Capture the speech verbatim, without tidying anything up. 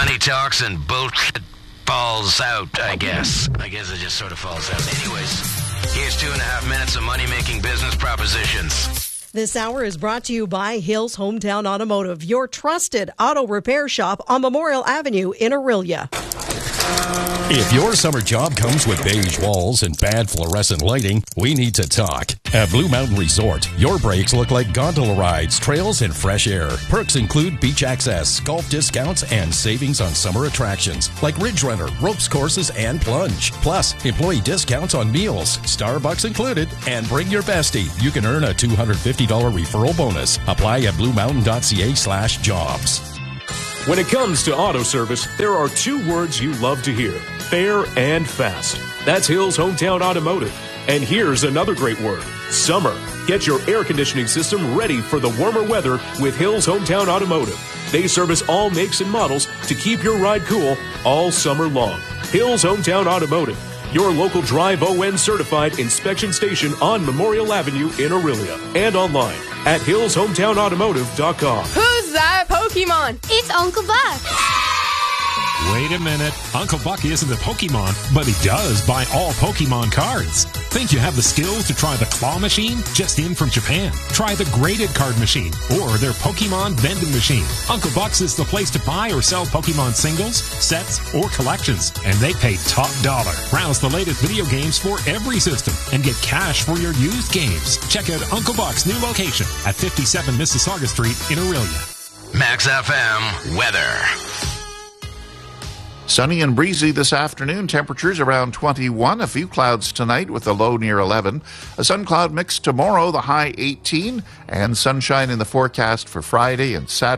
money talks and bullshit falls out, I guess. I guess it just sort of falls out. Anyways, here's two and a half minutes of money-making business propositions. This hour is brought to you by Hills Hometown Automotive, your trusted auto repair shop on Memorial Avenue in Orillia. If your summer job comes with beige walls and bad fluorescent lighting, we need to talk. At Blue Mountain Resort, your breaks look like gondola rides, trails, and fresh air. Perks include beach access, golf discounts, and savings on summer attractions like Ridge Runner, ropes courses, and plunge. Plus, employee discounts on meals, Starbucks included, and bring your bestie. You can earn a two hundred fifty dollars referral bonus. Apply at bluemountain.ca slash jobs. When it comes to auto service, there are two words you love to hear: fair and fast. That's Hills Hometown Automotive. And here's another great word: summer. Get your air conditioning system ready for the warmer weather with Hills Hometown Automotive. They service all makes and models to keep your ride cool all summer long. Hills Hometown Automotive, your local Drive O N certified inspection station on Memorial Avenue in Orillia, and online at hills hometown automotive dot com. Who's that Pokemon? It's Uncle Buck. Wait a minute. Uncle Buck isn't a Pokemon, but he does buy all Pokemon cards. Think you have the skills to try the claw machine? Just in from Japan. Try the graded card machine or their Pokemon vending machine. Uncle Buck's is the place to buy or sell Pokemon singles, sets, or collections, and they pay top dollar. Browse the latest video games for every system and get cash for your used games. Check out Uncle Buck's new location at fifty-seven Mississauga Street in Orillia. Max F M weather. Sunny and breezy this afternoon. Temperatures around twenty-one. A few clouds tonight with a low near eleven. A sun cloud mix tomorrow, the high eighteen. And sunshine in the forecast for Friday and Saturday.